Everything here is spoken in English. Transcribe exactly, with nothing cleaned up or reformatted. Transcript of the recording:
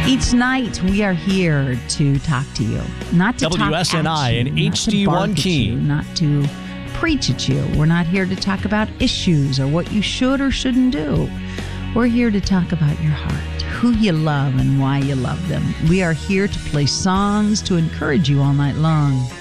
Each night we are here to talk to you, not to W S N I talk at and you, H D one Keene. not to preach at you. We're not here to talk about issues or what you should or shouldn't do. We're here to talk about your heart, who you love and why you love them. We are here to play songs to encourage you all night long.